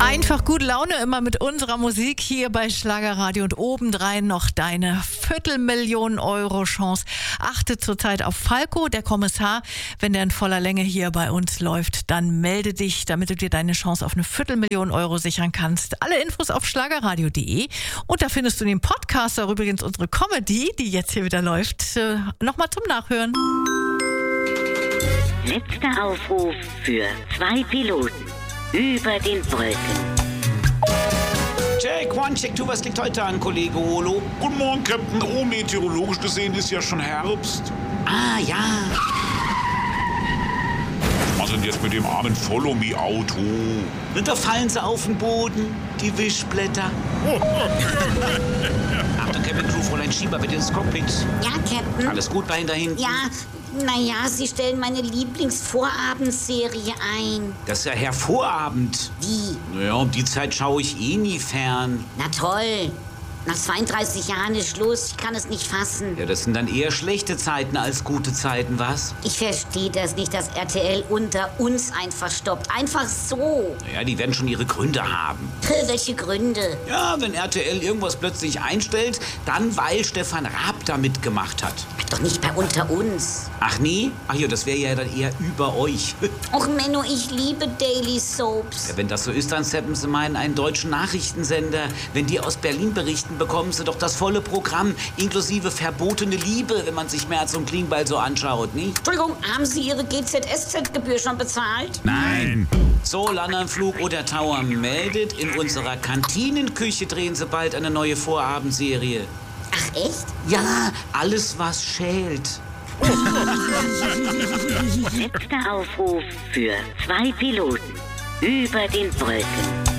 Einfach gute Laune immer mit unserer Musik hier bei Schlagerradio und obendrein noch deine Viertelmillionen-Euro-Chance. Achte zurzeit auf Falco, der Kommissar. Wenn der in voller Länge hier bei uns läuft, dann melde dich, damit du dir deine Chance auf eine Viertelmillion-Euro sichern kannst. Alle Infos auf schlagerradio.de und da findest du den Podcast, auch übrigens unsere Comedy, die jetzt hier wieder läuft, nochmal zum Nachhören. Letzter Aufruf für 2 Piloten über den Brücken. Check 1, Check 2, was liegt heute an, Kollege Olo? Guten Morgen, Captain. Oh, meteorologisch gesehen ist ja schon Herbst. Ah, ja. Was denn jetzt mit dem armen Follow-Me-Auto? Und da fallen sie auf den Boden, die Wischblätter. Achtung, Captain Crew, Fräulein Schieber, bitte ins Cockpit. Ja, Captain. Alles gut bei Ihnen da hinten? Ja, naja, Sie stellen meine Lieblingsvorabendserie ein. Das ist ja hervorragend. Wie? Naja, um die Zeit schaue ich eh nie fern. Na toll. Nach 32 Jahren ist Schluss. Ich kann es nicht fassen. Ja, das sind dann eher schlechte Zeiten als gute Zeiten, was? Ich verstehe das nicht, dass RTL unter uns einfach stoppt. Einfach so. Naja, die werden schon ihre Gründe haben. Welche Gründe? Ja, wenn RTL irgendwas plötzlich einstellt, dann weil Stefan Raab da mitgemacht hat. Doch nicht bei unter uns. Ach nee? Ach ja, das wäre ja dann eher über euch. Och Menno, ich liebe Daily Soaps. Ja, wenn das so ist, dann zappen Sie mal in einen deutschen Nachrichtensender. Wenn die aus Berlin berichten, bekommen Sie doch das volle Programm, inklusive verbotene Liebe, wenn man sich Merz und Klingbeil so anschaut, nicht? Entschuldigung, haben Sie Ihre GZSZ-Gebühr schon bezahlt? Nein. So, Landernflug oder Tower meldet, in unserer Kantinenküche drehen Sie bald eine neue Vorabendserie. Ach echt? Ja, alles was schält. Letzter Aufruf für 2 Piloten über den Brücken.